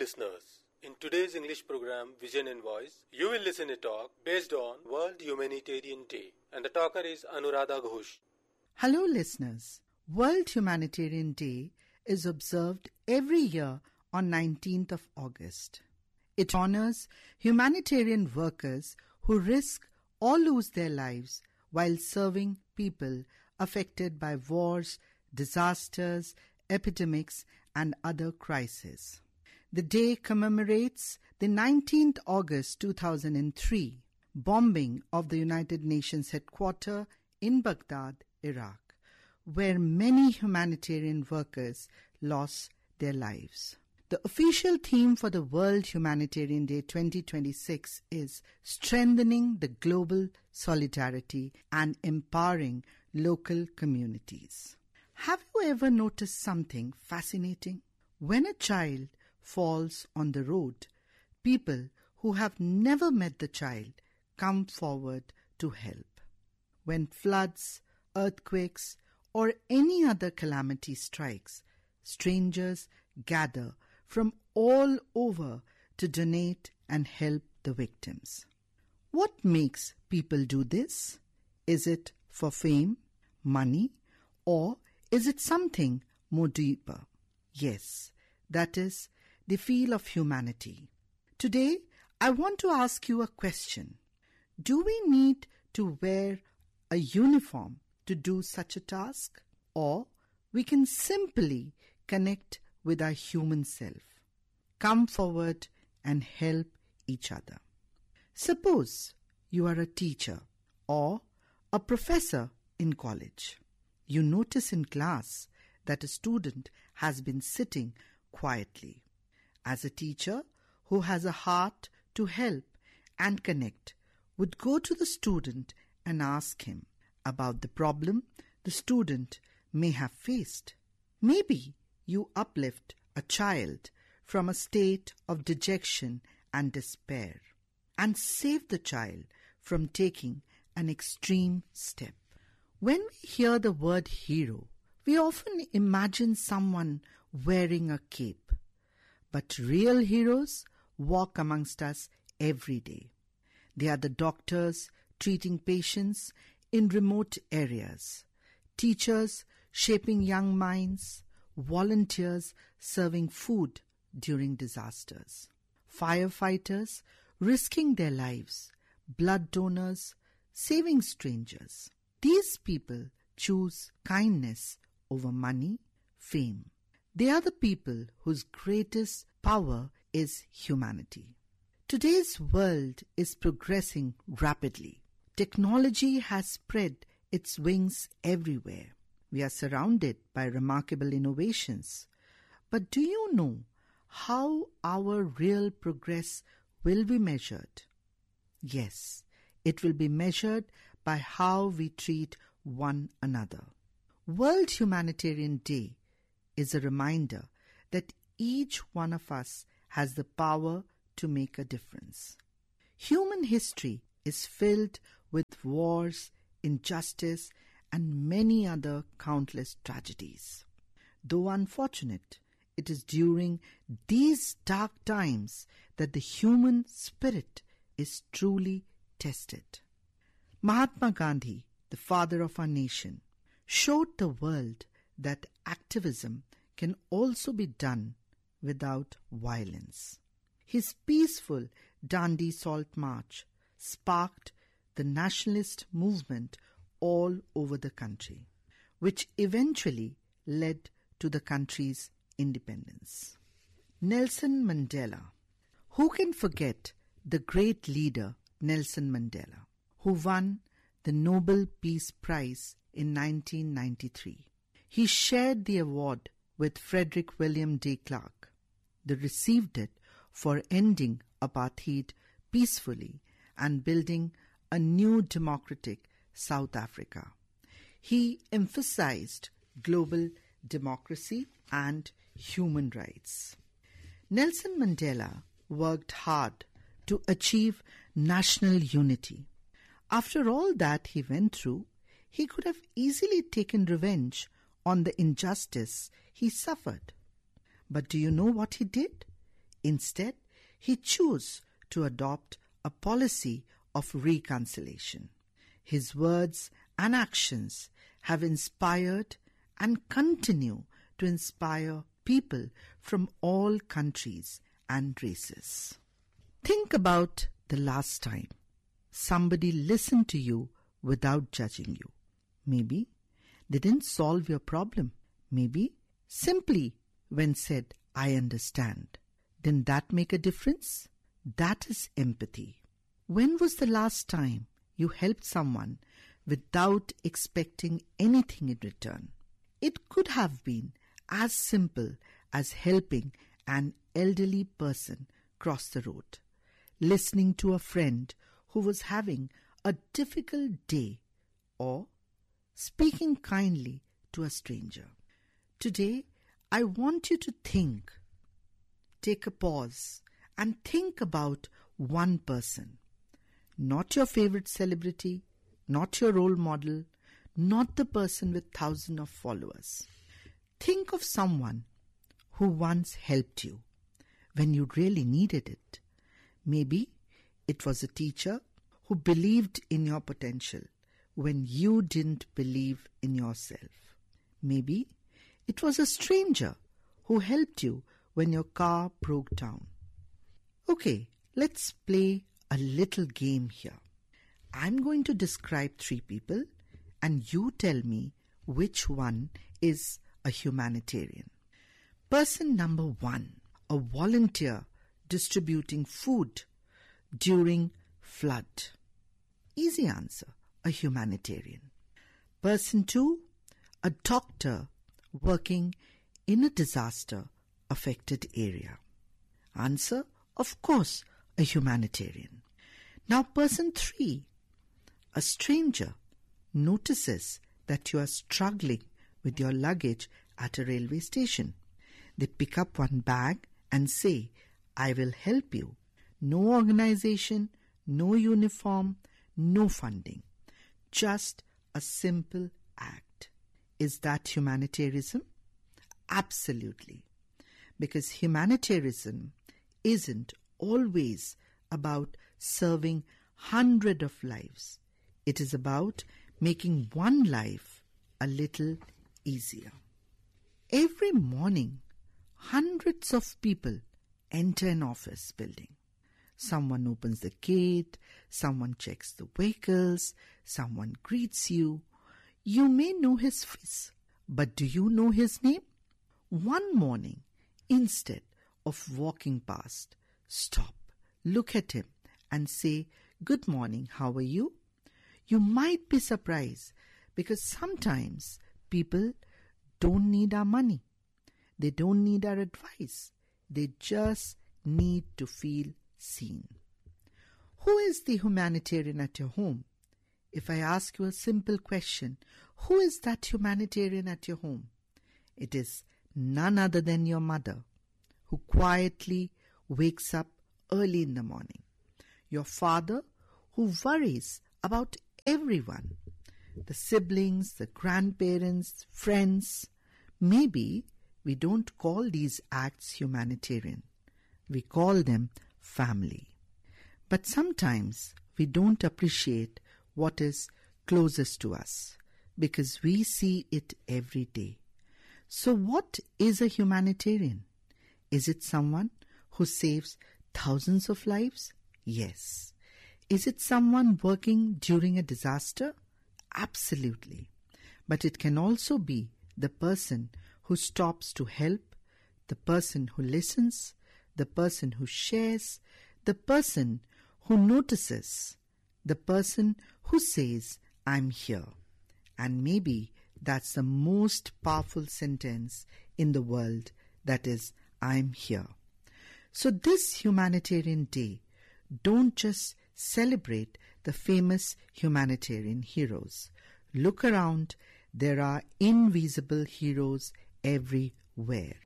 listeners. In today's English program Vision and Voice, you will listen a talk based on World Humanitarian Day, and the talker is Anuradha Ghosh. Hello listeners. World Humanitarian Day is observed every year on 19th of August. It honors humanitarian workers who risk or lose their lives while serving people affected by wars, disasters, epidemics, and other crises. The day commemorates the 19th August 2003 bombing of the United Nations headquarters in Baghdad, Iraq, where many humanitarian workers lost their lives. The official theme for the World Humanitarian Day 2026 is strengthening the global solidarity and empowering local communities. Have you ever noticed something fascinating? When a child falls on the road, people who have never met the child come forward to help. When floods, earthquakes, or any other calamity strikes, strangers gather from all over to donate and help the victims. What makes people do this? Is it for fame, money, or is it something more deeper? Yes, that is the feel of humanity. Today, I want to ask you a question. Do we need to wear a uniform to do such a task? Or we can simply connect with our human self, come forward and help each other. Suppose you are a teacher or a professor in college. You notice in class that a student has been sitting quietly. As a teacher who has a heart to help and connect, would go to the student and ask him about the problem the student may have faced. Maybe you uplift a child from a state of dejection and despair and save the child from taking an extreme step. When we hear the word hero, we often imagine someone wearing a cape. But real heroes walk amongst us every day. They are the doctors treating patients in remote areas, teachers shaping young minds, volunteers serving food during disasters, firefighters risking their lives, blood donors saving strangers. These people choose kindness over money, fame. They are the people whose greatest power is humanity. Today's world is progressing rapidly. Technology has spread its wings everywhere. We are surrounded by remarkable innovations. But do you know how our real progress will be measured? Yes, it will be measured by how we treat one another. World Humanitarian Day is a reminder that each one of us has the power to make a difference. Human history is filled with wars, injustice, and many other countless tragedies. Though unfortunate, it is during these dark times that the human spirit is truly tested. Mahatma Gandhi, the father of our nation, showed the world that activism can also be done without violence. His peaceful Dandi Salt March sparked the nationalist movement all over the country, which eventually led to the country's independence. Nelson Mandela. Who can forget the great leader Nelson Mandela, who won the Nobel Peace Prize in 1993. He shared the award with Frederick William de Klerk. They received it for ending apartheid peacefully and building a new democratic South Africa. He emphasized global democracy and human rights. Nelson Mandela worked hard to achieve national unity. After all that he went through, he could have easily taken revenge on the injustice he suffered. But do you know what he did? Instead, he chose to adopt a policy of reconciliation. His words and actions have inspired and continue to inspire people from all countries and races. Think about the last time somebody listened to you without judging you. Maybe they didn't solve your problem. Maybe simply when said, "I understand." Didn't that make a difference? That is empathy. When was the last time you helped someone without expecting anything in return? It could have been as simple as helping an elderly person cross the road, listening to a friend who was having a difficult day, or speaking kindly to a stranger. Today, I want you to think. Take a pause and think about one person. Not your favorite celebrity, not your role model, not the person with thousands of followers. Think of someone who once helped you when you really needed it. Maybe it was a teacher who believed in your potential when you didn't believe in yourself. Maybe it was a stranger who helped you when your car broke down. Okay, let's play a little game here. I'm going to describe 3 people and you tell me which one is a humanitarian. Person number 1, a volunteer distributing food during flood. Easy answer, a humanitarian. Person 2, a doctor working in a disaster-affected area. Answer, of course, a humanitarian. Now person 3, a stranger notices that you are struggling with your luggage at a railway station. They pick up one bag and say, "I will help you." No organization, no uniform, no funding. Just a simple act. Is that humanitarianism? Absolutely. Because humanitarianism isn't always about serving hundreds of lives. It is about making one life a little easier. Every morning, hundreds of people enter an office building. Someone opens the gate, someone checks the vehicles, someone greets you. You may know his face, but do you know his name? One morning, instead of walking past, stop, look at him and say, "Good morning, how are you?" You might be surprised because sometimes people don't need our money. They don't need our advice. They just need to feel seen. Who is the humanitarian at your home? If I ask you a simple question, who is that humanitarian at your home? It is none other than your mother, who quietly wakes up early in the morning. Your father, who worries about everyone, the siblings, the grandparents, friends. Maybe we don't call these acts humanitarian. We call them family. But sometimes we don't appreciate what is closest to us because we see it every day. So what is a humanitarian? Is it someone who saves thousands of lives? Yes. Is it someone working during a disaster? Absolutely. But it can also be the person who stops to help, the person who listens, the person who shares, the person who notices, the person who says, "I'm here." And maybe that's the most powerful sentence in the world, that is, "I'm here." So this Humanitarian Day, don't just celebrate the famous humanitarian heroes. Look around, there are invisible heroes everywhere.